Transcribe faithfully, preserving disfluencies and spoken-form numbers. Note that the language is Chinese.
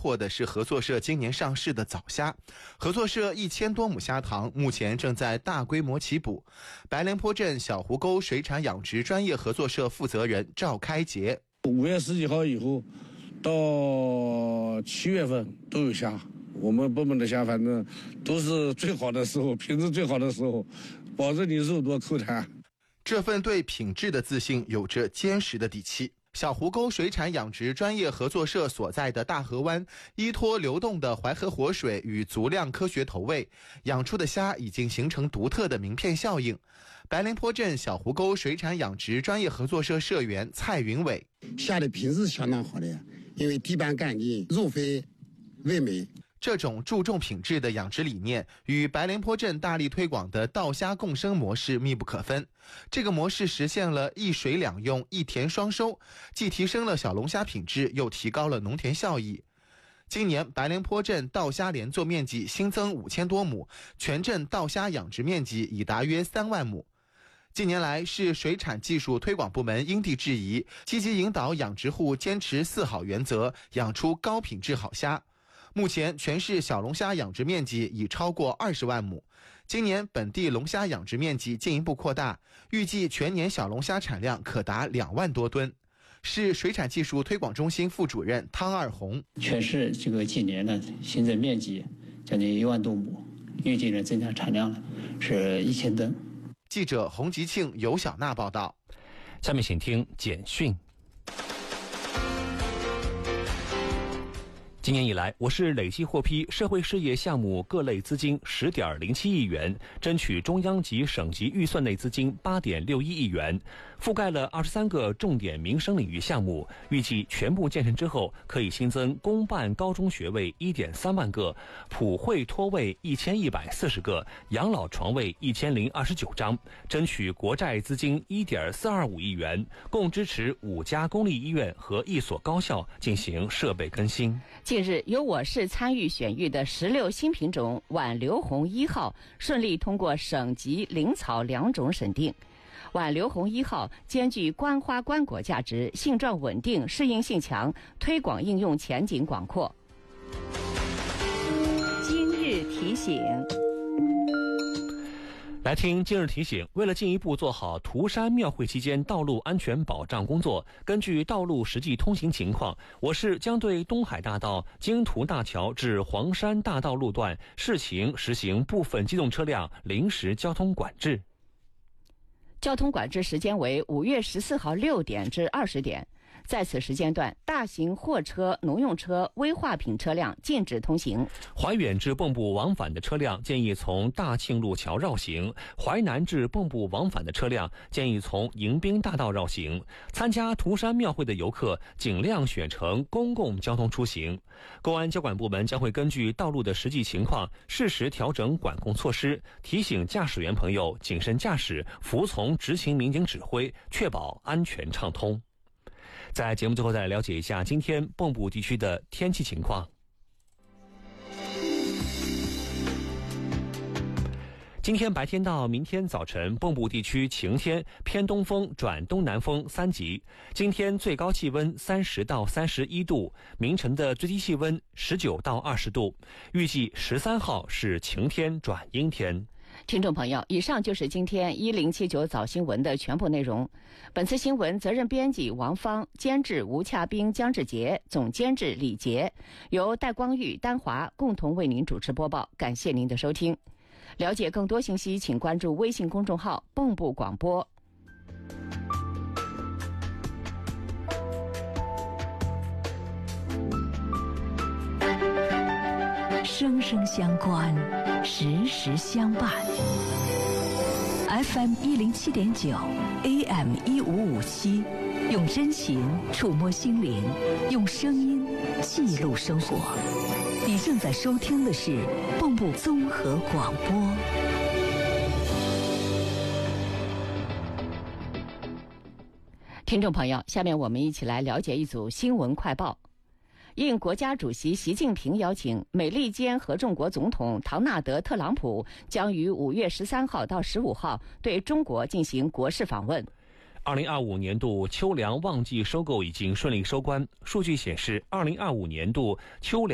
获的是合作社今年上市的早虾。合作社一千多亩虾塘目前正在大规模起捕。白莲坡镇小湖沟水产养殖专业合作社负责人赵开杰： 五月十几号以后到七月份都有虾，我们部门的虾反正都是最好的时候，品质最好的时候，保证你肉多口弹。 这份对品质的自信有着坚实的底气。小湖沟水产养殖专业合作社所在的大河湾，依托流动的淮河活水与足量科学投喂，养出的虾已经形成独特的名片效应。白莲坡镇小湖沟水产养殖专业合作社社员蔡云伟： 虾的品质相当好的，因为底板干净，肉肥味美。 这种注重品质的养殖理念与白莲坡镇大力推广的稻虾共生模式密不可分。这个模式实现了一水两用、一田双收，既提升了小龙虾品质，又提高了农田效益。今年白莲坡镇稻虾连作面积新增五千多亩，全镇稻虾养殖面积已达约三万亩。近年来，市水产技术推广部门因地制宜，积极引导养殖户坚持四好原则，养出高品质好虾。目前全市小龙虾养殖面积已超过二十万亩，今年本地龙虾养殖面积进一步扩大，预计全年小龙虾产量可达两万多吨。市水产技术推广中心副主任汤二红： 全市这个今年呢新增面积将近一万多亩，预计呢增加产量呢是一千吨。 记者洪吉庆、尤小娜报道。 下面请听简讯。今年以来，我市累计获批社会事业项目各类资金十点零七亿元，争取中央及省级预算内资金八点六一亿元，覆盖了二十三个重点民生领域项目。预计全部建成之后，可以新增公办高中学位一点三万个，普惠托位一千一百四十个，养老床位一千零二十九张，争取国债资金一点四二五亿元，共支持五家公立医院和一所高校进行设备更新。 近日，由我市参与选育的十六新品种挽留红一号顺利通过省级灵草两种审定。挽留红一号兼具观花观果价值，性状稳定，适应性强，推广应用前景广阔。今日提醒。 来听今日提醒，为了进一步做好涂山庙会期间道路安全保障工作，根据道路实际通行情况，我市将对东海大道经途大桥至黄山大道路段试行实行部分机动车辆临时交通管制。 交通管制时间为五月十四号六点至二十点。在此时间段，大型货车、农用车、危化品车辆禁止通行。 怀远至蚌埠往返的车辆建议从大庆路桥绕行，淮南至蚌埠往返的车辆建议从迎宾大道绕行。参加涂山庙会的游客尽量选乘公共交通出行。公安交管部门将会根据道路的实际情况，适时调整管控措施，提醒驾驶员朋友谨慎驾驶，服从执勤民警指挥，确保安全畅通。在节目最后再来了解一下今天蚌埠地区的天气情况。今天白天到明天早晨，蚌埠地区晴天，偏东风转东南风三级。今天最高气温三十到三十一度，明晨的最低气温十九到二十度。预计十三号是晴天转阴天。 听众朋友，以上就是今天一零七九早新闻的全部内容。本次新闻责任编辑王芳，监制吴洽斌、江志杰，总监制李杰，由戴光玉、丹华共同为您主持播报。感谢您的收听。了解更多信息，请关注微信公众号蚌埠广播。 生生相关，时时相伴。F M 一零七点九 ，A M 一五五七，用真情触摸心灵，用声音记录生活。你正在收听的是蚌埠综合广播。 听众朋友，下面我们一起来了解一组新闻快报。应国家主席习近平邀请，美利坚合众国总统唐纳德·特朗普将于五月十三号到十五号对中国进行国事访问。 二零二五年度秋粮旺季收购已经顺利收官。数据显示，二零二五年度秋粮